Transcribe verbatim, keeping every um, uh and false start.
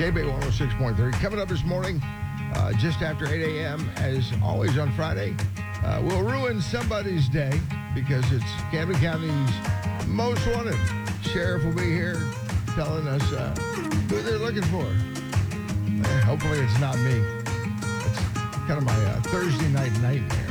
K B one oh six point three. Coming up this morning, uh, just after eight a.m., as always on Friday, uh, we'll ruin somebody's day because it's Camden County's most wanted. Sheriff will be here telling us uh, who they're looking for. Uh, hopefully it's not me. It's kind of my uh, Thursday night nightmare.